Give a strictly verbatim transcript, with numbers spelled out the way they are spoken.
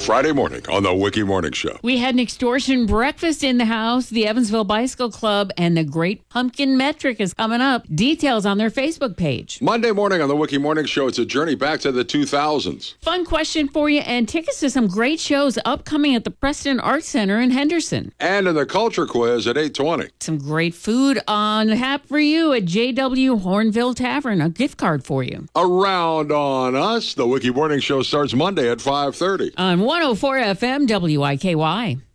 Friday morning on the Wiki Morning Show. We had an extortion breakfast in the house. The Evansville Bicycle Club and the Great Pumpkin Metric is coming up. Details on their Facebook page. Monday morning on the Wiki Morning Show, it's a journey back to the two thousands. Fun question for you and tickets to some great shows upcoming at the Preston Arts Center in Henderson. And in the Culture Quiz at eight twenty. Some great food on tap for you at J W Hornville Tavern. A gift card for you. Around on Us, the Wiki Morning Show starts Monday at five thirty. On one oh four F M W I K Y.